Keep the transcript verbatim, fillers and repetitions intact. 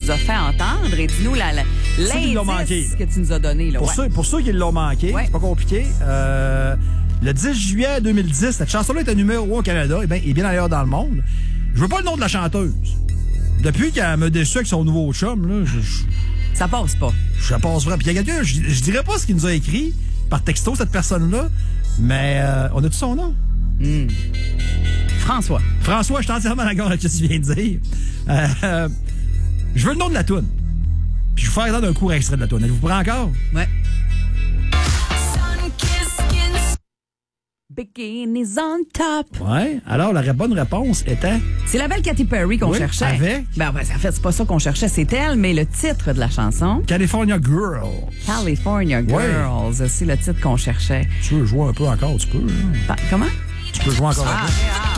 nous as fait entendre et dis-nous la, la, Ceux qui l'ont manqué, l'indice que tu nous as donné. Là. Pour, Ouais. ceux, pour ceux qui l'ont manqué, Ouais. c'est pas compliqué. Euh, le dix juillet deux mille dix, cette chanson-là était numéro un au Canada et bien, et bien ailleurs dans le monde. Je veux pas le nom de la chanteuse. Depuis qu'elle me déçu avec son nouveau chum, là, je, je, Ça passe pas. je passe vraiment. Puis il y a quelqu'un, je, je dirais pas ce qu'il nous a écrit par texto, cette personne-là, mais euh, on a-tu son nom? Mm. François. François, je suis entièrement d'accord avec ce que tu viens de dire. Euh, euh, je veux le nom de la toune. Puis je vais vous faire entendre un court extrait de la toune. Êtes-vous prêts encore? Ouais. Bikinis on top. Ouais. Alors, la bonne réponse était... C'est la belle Katy Perry qu'on Oui, cherchait. avec? Ben, ben, en fait, c'est pas ça qu'on cherchait, c'est elle, mais le titre de la chanson, California Girl. California Girls, c'est le titre qu'on cherchait. Tu veux jouer un peu encore, tu peux. Là. Pa- Comment? Tu peux jouer encore un peu. Ah,